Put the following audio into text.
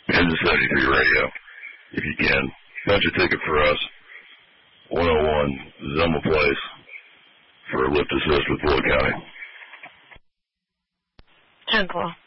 Kansas 73 Radio, if you can. Punch a ticket for us, 101 Zelma Place, for a lift assist with Floyd County. 10-4.